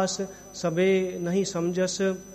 सबे नहीं समझस,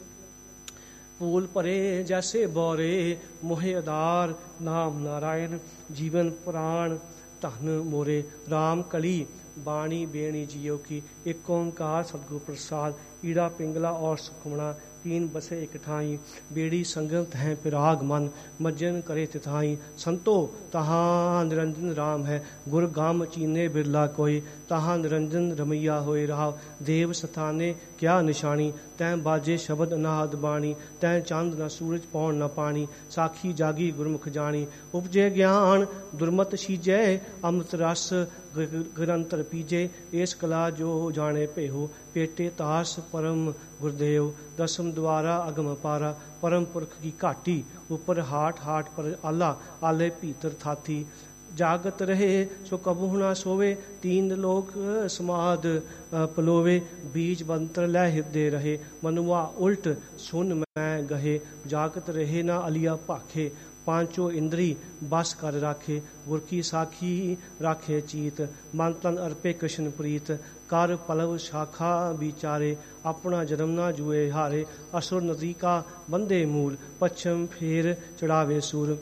फूल भरे जैसे बौरे, मोहे आधार नाम नारायण, जीवन प्राण धन मोरे। राम कली बाणी बेणी जियो की, एक ओंकार सतगुर प्रसाद। ईड़ा पिंगला और सुखमना, तीन बसे एक ठाई। बेड़ी संगत है पिराग मन, मज्जन करे तिथाई। संतो तहाँ निरंजन राम है, गुर गाम चीने बिरला कोई। तहाँ निरंजन रमैया होए रहा, देव सताने क्या निशानी। तैं बाजे शब्द अनाहद बाणी, तैं चांद न सूरज पौन न पानी। साखी जागी गुरमुख जानी, उपजे ज्ञान दुर्मत सीजे। अमृत रस ग्रंथर पीजे, एस कला जो जाने पेहो। पेटे तास परम गुरदेव, दसम द्वारा अगम पारा। परम पुरख की घाटी, ऊपर हाट हाट पर आला। आले भीतर थाथी, जागत रहे सो कबहु ना सोवे। तीन लोक समाद पलोवे, बीज बंतर लै हृदय रहे। मनुआ उल्ट सुन मैं गहे, जागत रहे ना अलिया भाखे। पांचों इंद्री बस कर राखे, गुर की साखी राखे चीत। मन तन अर्पे कृष्ण प्रीत, कर पलव शाखा बिचारे। अपना जन्म ना जुए हारे, असुर नदी का बंदे मूल। पश्चिम फेर चढ़ावे सूर,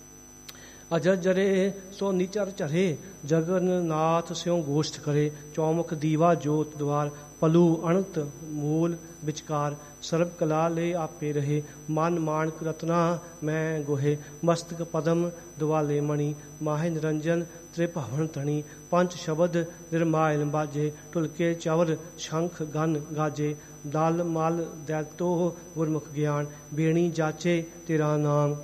अजर जरे सो निचर चढ़े। जगन्नाथ स्यों गोष्ठ करे, चौमुख दीवा जोत द्वार। पलू अनंत मूल विचकार, सर्व कला ले आपे रहे। मन मानक रत्ना मैं गोहे, मस्तक पदम दुआले मणि। माहे निरंजन त्रिभवन तणी, पंच शब्द निर्मायल बाजे। ढुलके चवर शंख गन गाजे, दल मल दैतो गुरमुख ज्ञान। बेणी जाचे तेरा नाम,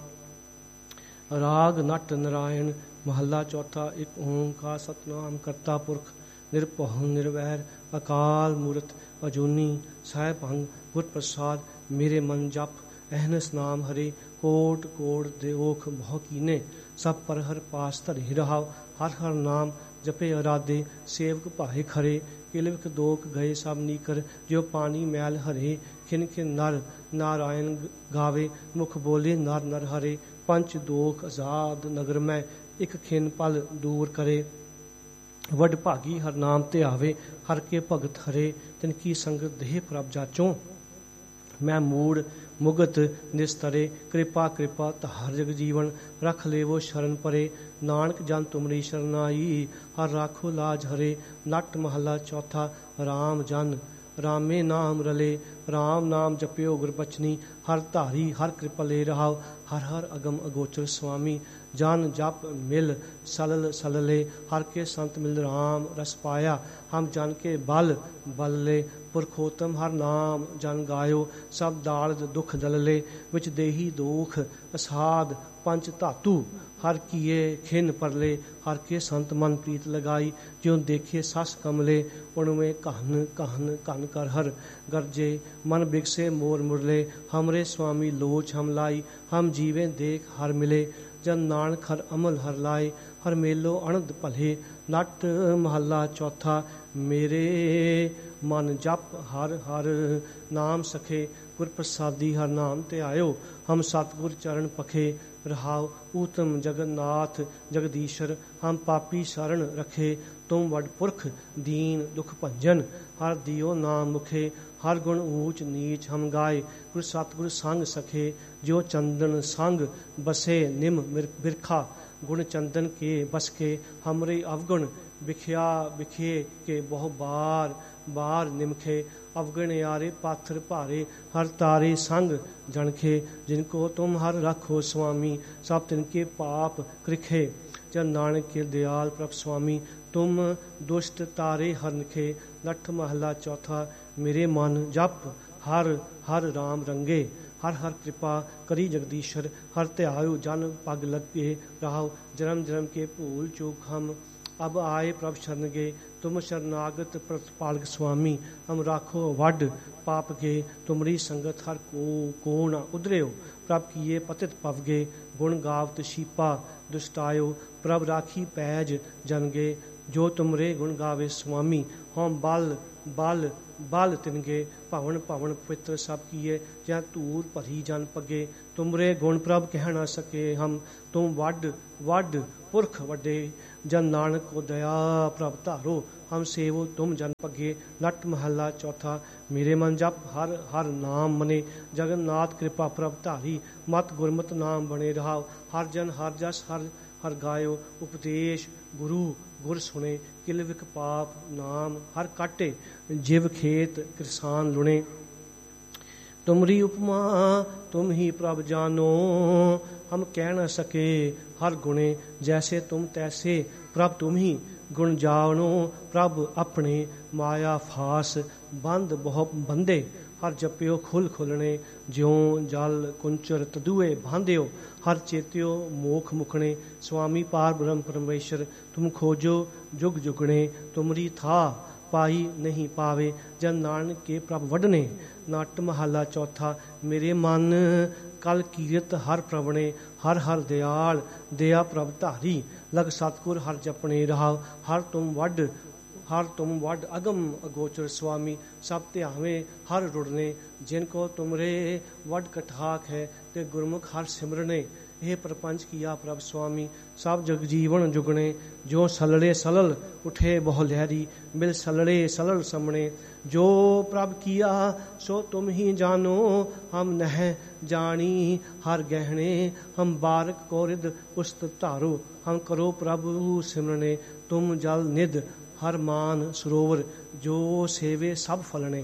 राग नट नारायण। महला चौथा। एक ओंकार सतनाम करता पुरख, निरभਉ निर्वैर। अकाल मूरत अजूनी, साहिबंग गुर प्रसाद। मेरे मन जप अहनस नाम हरे, कोट कोट देओख बहु कीने। सब पर हर पास धरि रहाव, हर हर नाम जपे अराधे। सेवक भाए खरे, किलविख दोख गए सब नीकर। जो पानी मैल हरे, खिन खिन नर नारायण गावे। मुख बोले नर नर हरे, पंच दोख आजाद नगर में। एक खिन पल दूर करे, वड भागी हर नाम ते आवे। हर के भगत हरे, तिनकी संगत देह प्रभ जाचों। मैं मूड मुगत निस्तरे, कृपा कृपा तहार जग जीवन। रख लेवो शरण परे, नानक जन तुमरी शरनाई। हर राखो लाज हरे। नट महला चौथा। राम जन रामे नाम रले, राम नाम जपियो गुरबचनी। हर धारी हर कृपले रहाओ, हर हर अगम अगोचर स्वामी। जन जप मिल सलल सलले, हर के संत मिल राम रस पाया। हम जन के बल बलले, पुरखोतम हर नाम जन गायो। सब दालद दुख दलले, विच देही दोख असाद। पंच धातु हर किए खिन परले, हर के संत मन प्रीत लगाई। ज्यों देखे सस कमले, उनमें कहन कहन कहन कर हर गरजे। मन बिगसे मोर मुरले, हमरे स्वामी लोच हम लाई। हम जीवे देख हर मिले, जन नानक हर अमल हर लाए। हर मेलो अनंद भले, नट महला चौथा। मेरे मन जप हर हर नाम सखे। गुर प्रसादी हर नाम ते आयो, हम सतगुर चरण पखे। रहाओ ऊतम जगन्नाथ जगदीशर, हम पापी शरण रखे। तुम वड पुरख दीन दुख भंजन, हर दियो नाम मुखे। हर गुण ऊंच नीच हम गाए, गुर सतगुर संग सखे। जो चंदन संग बसे निम बिरखा, गुण चंदन के बस के। हमरे अवगुण बिख्या बिखे के, बहु बार बार निमखे। अवगण यारे पाथर भारे, हर तारे संग जनखे। जिनको तुम हर रखो स्वामी, सब तिनके पाप कृखे। जन नानक के दयाल प्रभ स्वामी, तुम दुष्ट तारे हरनखे। लठ महला चौथा। मेरे मन जप हर हर राम रंगे। हर हर कृपा करी जगदीशर, हर त्यायो जन पग लगे रहाओ। जन्म जन्म के भूल चूक हम अब आए प्रभ शरण गे। तुम शरणागत प्रतिपालक स्वामी, हम राखो वड पाप गे। तुमरी संगत हर को न उधर्यो, प्रभ किए पतित पवगे। गुण गावत शीपा दुष्टायो, प्रभ राखी पैज जन गे। जो तुमरे गुण गावे स्वामी। हम बल बल बल तिनगे भवन भवन पवित्र सब किए जै धूर भरी जन पगे। तुमरे गुण प्रभ कह न सके हम तुम वड वड पुरख वड्डे। जन नानक को दया प्रभ धारो हम सेवो तुम जन पगे। नट महला चौथा। मेरे मन जप हर हर नाम मने जगन्नाथ कृपा प्रभ धारी। मत गुरमत नाम बने रहाओ हर जन हर जस हर हर गायो। उपदेश गुरु गुर सुने किल विक पाप नाम हर काटे। जिव खेत किसान लुणे तुमरी उपमा तुम ही प्रभ जानो। हम कह न सके हर गुणे जैसे तुम तैसे प्रभ तुम ही गुण जानो। प्रभ अपने माया फास बंद बहु बंदे हर जपियो खुल खुलने। ज्यों जल कुंचर तदुए बांध्यो हर चेत्यो मोख मुखने। स्वामी पार ब्रह्म परमेश्वर तुम खोजो जुग जुगणे। तुमरी था पाई नहीं पावे जन नानक के प्रभ वडने। नट महला चौथा। मेरे मन कल कीरत हर प्रवणे हर हर दयाल दया प्रभ धारी। लग सतगुर हर जपने रहा हर तुम वड अगम अगोचर। स्वामी सब ध्यावे हर रुड़ने जिनको तुमरे वड कठाक है ते गुरमुख हर सिमरने। हे प्रपंच किया प्रभ स्वामी सब जग जीवन जुगने। जो सलड़े सलल उठे बहु लहरी मिल सलड़े सलल समणे। जो प्रभ किया सो तुम ही जानो हम नह जानी हर गहने। हम बारक कोरिद उस्त धारो हम करो प्रभु सिमरने। तुम जल निध हर मान सरोवर जो सेवे सब फलने।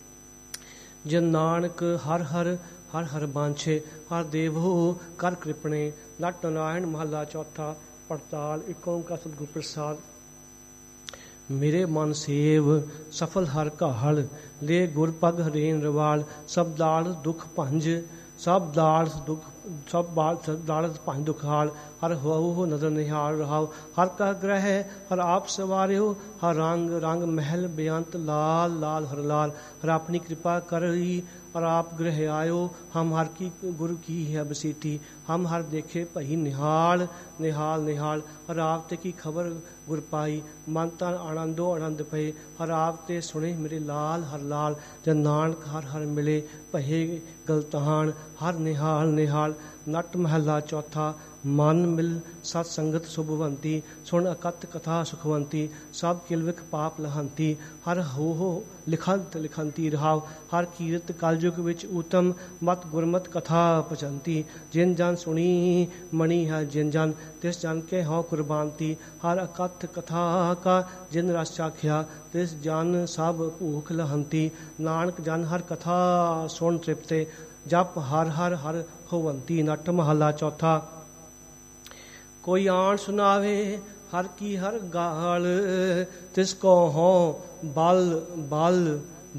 जन नानक हर हर हर हर बांछे हर देवो कर कृपणे। नट नारायण महला चौथा। पड़ताल एक ओंकार सतगुर प्रसाद। मेरे मन सेव सफल हर काहल ले गुर पग हरेन रवाल। सब दाल दुख भंज सब दाल दुख सब दाल भंज दुख हाल। हर हो नदर निहाल रहाओ हर का ग्रह हर आप सवारियो। हर रंग रंग महल बेअंत लाल लाल हर लाल। हर अपनी कृपा करी और आप गृह आयो। हम हर की गुरु की है बसीती हम हर देखे भई निहाल निहाल निहाल। हर आप ते की खबर गुर पाई मन तन आनंदो आनंद पए। हर आप ते सुने मेरे लाल हर लाल। जन नानक हर हर मिले भये गलतान हर निहाल निहाल। नट महला चौथा। मन मिल सत संगत सुभवंती सुन अकत कथा सुखवंती। सब किलविख पाप लहंती हर हो लिखंत लिखंती रहाओ। हर कीरत कलयुग विच उत्तम मत गुरमत कथा पचंती। जिन जन सुनी मणि है जिन जन तिस जन के हो कुर्बानती। हर अकथ कथा का जिन रस चाख्या तिस जन सब भूख लहंती। नानक जन हर कथा सुन तृप्ते जप हर हर हर होवंती। नट महला चौथा। कोई आन सुनावे हर की हर गाल तिसको हो बल बल